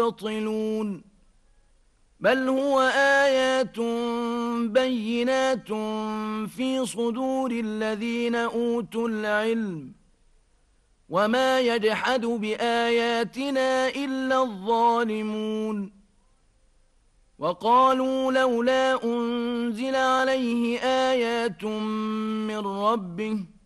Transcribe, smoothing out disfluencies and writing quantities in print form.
يبطلون بل هو آيات بينات في صدور الذين أوتوا العلم وما يجحد بآياتنا إلا الظالمون وقالوا لولا أنزل عليه آيات من ربه